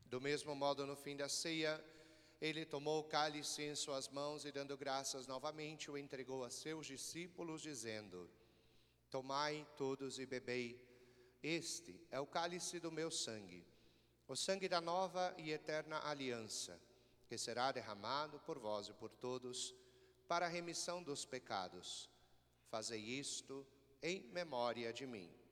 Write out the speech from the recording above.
Do mesmo modo, no fim da ceia, ele tomou o cálice em suas mãos e, dando graças novamente, o entregou a seus discípulos, dizendo: Tomai todos e bebei, este é o cálice do meu sangue, o sangue da nova e eterna aliança, que será derramado por vós e por todos, para a remissão dos pecados. Fazei isto em memória de mim.